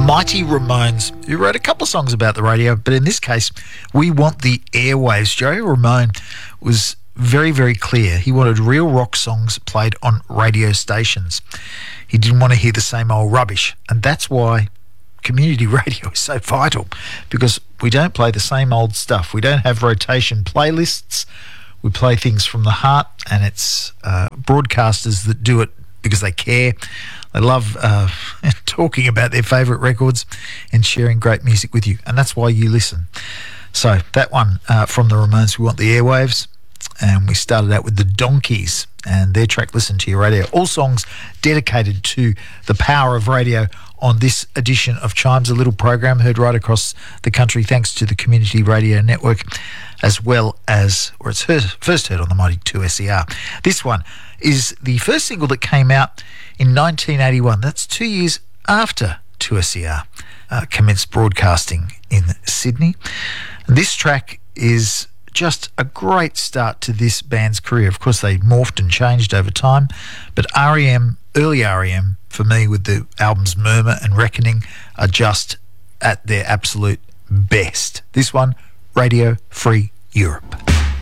mighty Ramones, who wrote a couple of songs about the radio, but in this case, we want the airwaves. Joey Ramone was very, very clear. He wanted real rock songs played on radio stations. He didn't want to hear the same old rubbish, and that's why community radio is so vital, because we don't play the same old stuff. We don't have rotation playlists. We play things from the heart, and it's broadcasters that do it because they care. They love talking about their favourite records and sharing great music with you, and that's why you listen. So that one from the Ramones, We Want the Airwaves, and we started out with the Donkeys and their track Listen to Your Radio. All songs dedicated to the power of radio on this edition of Chimes, a little program heard right across the country thanks to the Community Radio Network, as well as, or it's first heard on the mighty 2SER. This one is the first single that came out in 1981. That's 2 years after 2SER commenced broadcasting in Sydney. This track is just a great start to this band's career. Of course, they morphed and changed over time, but REM, early REM, for me, with the albums Murmur and Reckoning, are just at their absolute best. This one, Radio Free Europe.